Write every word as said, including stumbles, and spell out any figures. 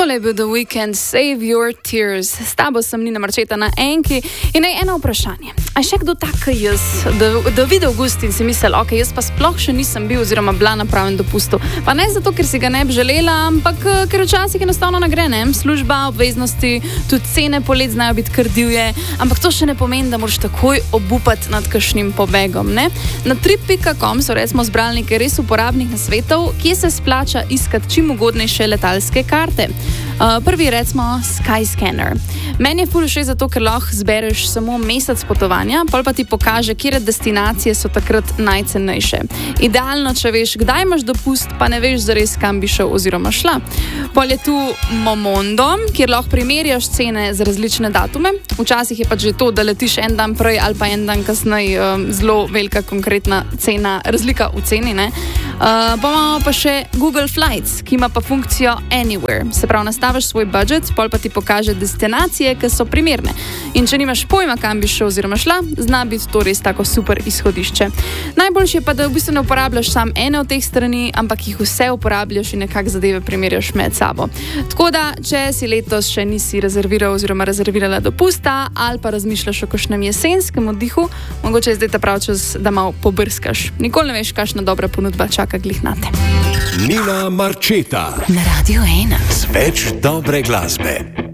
Tole je bil The Weeknd, Save Your Tears. S tabo sem Nina Marčeta na Enki in naj eno vprašanje. A še kdo tak kot jaz, da, da vidi avgust in si misli, ok, jaz pa sploh še nisem bil oziroma bila na pravem dopustu. Pa ne zato, ker si ga ne bi želela, ampak ker včasih enostavno ne gre, ne? Služba, obveznosti, tudi cene polet znajo biti kar divje, ampak to še ne pomeni, da moraš takoj obupati nad kakšnim pobegom, ne? Na trip pika com so recimo zbrali nekaj res uporabnih nasvetov, kje se splača iskati čim ugodnejše letalske karte. Uh, prvi je recimo Skyscanner. Meni je ful všeč zato, ker lahko zbereš samo mesec potovanja, pol pa ti pokaže, kire destinacije so takrat najcenejše. Idealno, če veš, kdaj imaš dopust, pa ne veš zares, kam bi šel oziroma šla. Pol je tu Momondo, kjer lahko primerjaš cene za različne datume. Včasih je pa že to, da letiš en dan prej ali pa en dan kasneje, um, zelo velika konkretna cena, razlika v ceni, ne? Uh, pa imamo pa še Google Flights, ki ima pa funkcijo Anywhere. Se pravi, nastaviš svoj budget, pol pa ti pokaže destinacije, ki so primerne. In če nimaš pojma, kam bi šel oziroma šla, zna biti to res tako super izhodišče. Najboljše je pa, da v bistvu ne uporabljaš sam ene od teh strani, ampak jih vse uporabljaš in nekako zadeve primerjaš med sabo. Tako da, če si letos še nisi rezerviral oziroma rezervirala dopusta ali pa razmišljaš o kakšnem jesenskem oddihu, mogoče je zdaj ta prav čas, da malo pobrskaš. Nikoli ne veš, kakšna dobra ponudba čaka glih nate. Nina Marčeta na Radio ena. Z več dobre glasbe.